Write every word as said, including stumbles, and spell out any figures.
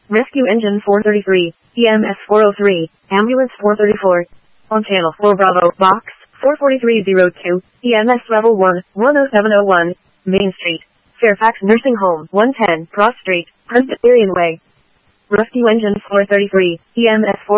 Rescue Engine four thirty-three, E M S four oh three, Ambulance four thirty-four. On Channel four Bravo, Box four forty-three oh two, E M S Level one, one oh seven oh one, Main Street, Fairfax Nursing Home, one ten, Cross Street, Presbyterian Way. Rescue Engine four thirty-three, E M S four